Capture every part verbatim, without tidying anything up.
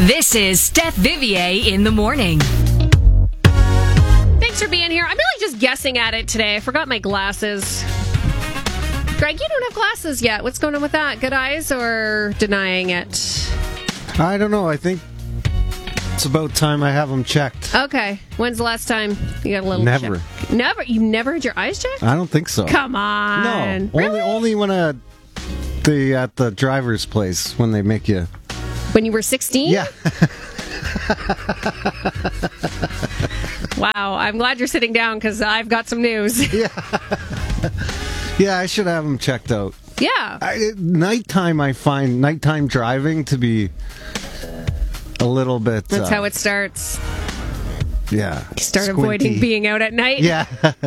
This is Steph Vivier in the morning. Thanks for being here. I'm really just guessing at it today. I forgot my glasses. Greg, you don't have glasses yet. What's going on with that? Good eyes or denying it? I don't know. I think it's about time I have them checked. Okay. When's the last time you got a little Never. check? Never? You've never had your eyes checked? I don't think so. Come on. No. Really? Only, only when I, the, at the driver's place when they make you... When you were sixteen? Yeah. Wow. I'm glad you're sitting down because I've got some news. Yeah. Yeah, I should have them checked out. Yeah. I, nighttime, I find nighttime driving to be a little bit... That's uh, how it starts. Yeah. You start squinty. avoiding being out at night. Yeah.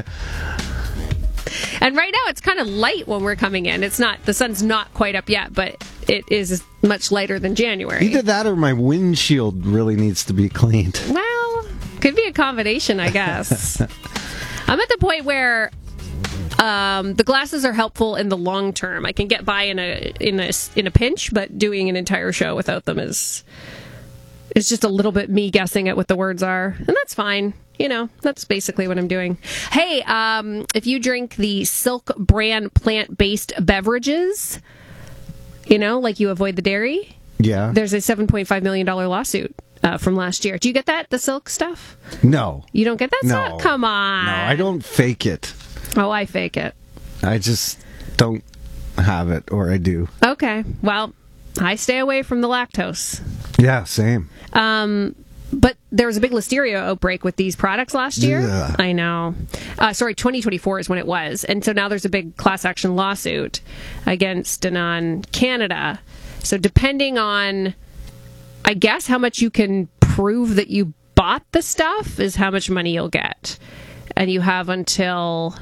And right now it's kind of light when we're coming in. It's not, the sun's not quite up yet, but it is much lighter than January. Either that or my windshield really needs to be cleaned. Well, could be a combination, I guess. I'm at the point where um, the glasses are helpful in the long term. I can get by in a in a in a pinch, but doing an entire show without them is is just a little bit me guessing at what the words are, and that's fine. You know, that's basically what I'm doing. Hey, um, if you drink the Silk brand plant-based beverages, you know, like you avoid the dairy, Yeah. there's a seven point five million dollars lawsuit uh, from last year. Do you get that, the Silk stuff? No. You don't get that No. stuff? Come on. No, I don't fake it. Oh, I fake it. I just don't have it, or I do. Okay. Well, I stay away from the lactose. Yeah, same. Um, but there was a big listeria outbreak with these products last year. Ugh. I know. Uh, sorry, twenty twenty-four is when it was. And so now there's a big class action lawsuit against Danone Canada. So depending on, I guess, how much you can prove that you bought the stuff is how much money you'll get. And you have until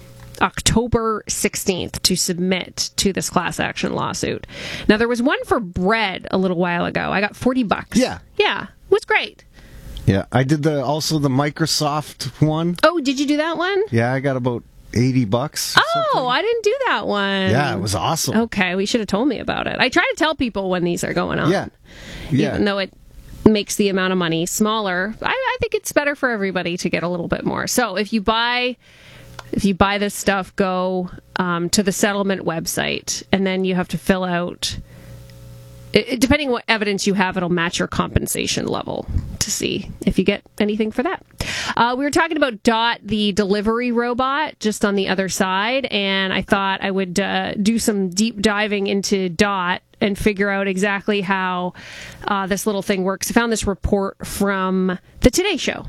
October sixteenth to submit to this class action lawsuit. Now, there was one for bread a little while ago. I got forty bucks. Yeah. Yeah. It was great. Yeah, I did the also the Microsoft one. Oh, did you do that one? Yeah, I got about eighty bucks. or Oh, something. I didn't do that one. Yeah, it was awesome. Okay, we should have told me about it. I try to tell people when these are going on. Yeah. Yeah. Even though it makes the amount of money smaller, I, I think it's better for everybody to get a little bit more. So if you buy... If you buy this stuff, go um, to the settlement website, and then you have to fill out, it, it- depending what evidence you have, it'll match your compensation level to see if you get anything for that. Uh, we were talking about Dot, the delivery robot, just on the other side, and I thought I would uh, do some deep diving into Dot and figure out exactly how uh, this little thing works. I found this report from the Today Show.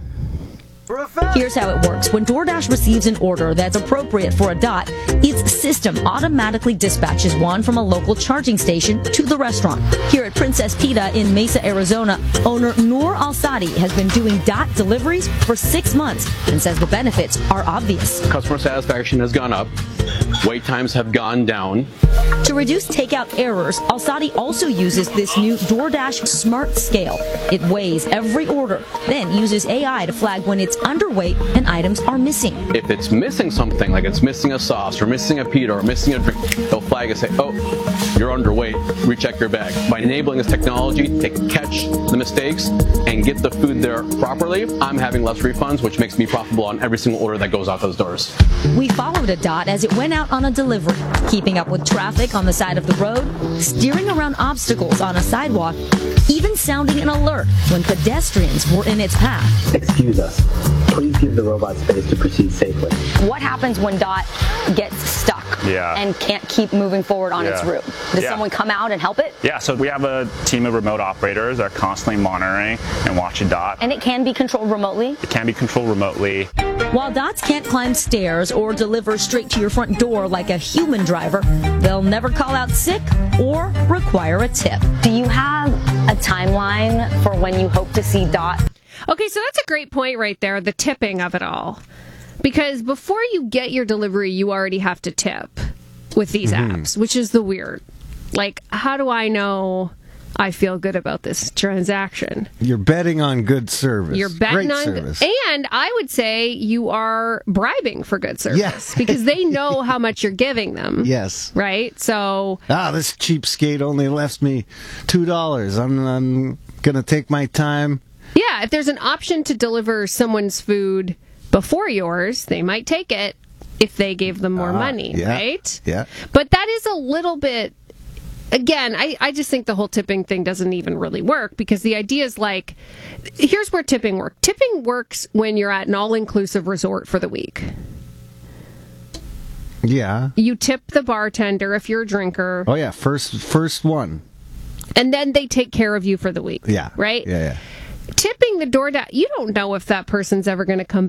Here's how it works. When DoorDash receives an order that's appropriate for a Dot, its system automatically dispatches one from a local charging station to the restaurant. Here at Princess Pita in Mesa, Arizona, owner Noor Al-Sadi has been doing Dot deliveries for six months and says the benefits are obvious. Customer satisfaction has gone up. Wait times have gone down. To reduce takeout errors, Al-Sadi also uses this new DoorDash Smart Scale. It weighs every order, then uses A I to flag when it's underweight and items are missing. If it's missing something, like it's missing a sauce or missing a pita or missing a drink, they'll flag and say, oh, you're underweight, recheck your bag. By enabling this technology to catch the mistakes and get the food there properly, I'm having less refunds, which makes me profitable on every single order that goes out those doors. We followed a Dot as it went out on a delivery, keeping up with traffic on the side of the road, steering around obstacles on a sidewalk, even sounding an alert when pedestrians were in its path. Excuse us. Please give the robot space to proceed safely. What happens when Dot gets stuck Yeah. and can't keep moving forward on its Yeah. route? Does Yeah. someone come out and help it? Yeah, so we have a team of remote operators that are constantly monitoring and watching Dot. And it can be controlled remotely? It can be controlled remotely. While Dots can't climb stairs or deliver straight to your front door like a human driver, they'll never call out sick or require a tip. Do you have a timeline for when you hope to see Dot? Okay, so that's a great point right there, the tipping of it all. Because before you get your delivery, you already have to tip with these Mm-hmm. apps, which is the weird. Like, how do I know I feel good about this transaction. You're betting on good service. You're betting Great on service. And I would say you are bribing for good service. Yes. Because they know how much you're giving them. Yes. Right? So Ah, this cheapskate only left me two dollars. I'm, I'm going to take my time. yeah, if there's an option to deliver someone's food before yours, they might take it if they gave them more Ah, money, yeah, right? yeah. But that is a little bit, again, I, I just think the whole tipping thing doesn't even really work, because the idea is like, here's where tipping works. Tipping works when you're at an all-inclusive resort for the week. Yeah. You tip the bartender if you're a drinker, Oh, yeah. First, first one. and then they take care of you for the week. Yeah. Right? Yeah, yeah. Tipping the DoorDash, you don't know if that person's ever going to come